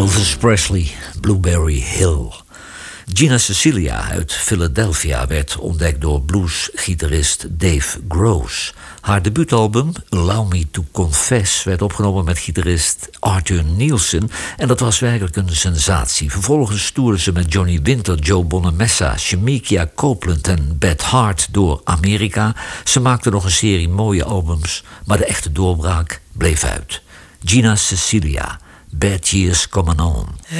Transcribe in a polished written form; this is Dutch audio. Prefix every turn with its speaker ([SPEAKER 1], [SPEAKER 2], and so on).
[SPEAKER 1] Elvis Presley, Blueberry Hill. Gina Cecilia uit Philadelphia werd ontdekt door bluesgitarist Dave Gross. Haar debuutalbum Allow Me to Confess werd opgenomen met gitarist Arthur Nielsen en dat was werkelijk een sensatie. Vervolgens toerde ze met Johnny Winter, Joe Bonamessa, Shemekia Copeland en Beth Hart door Amerika. Ze maakte nog een serie mooie albums, maar de echte doorbraak bleef uit. Gina Cecilia, Bad Years Coming On.